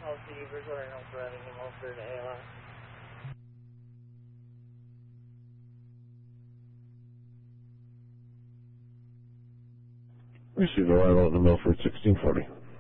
LC Bridgewater, North Reading, Milford, ALS. Received arrival at the Milford 1640.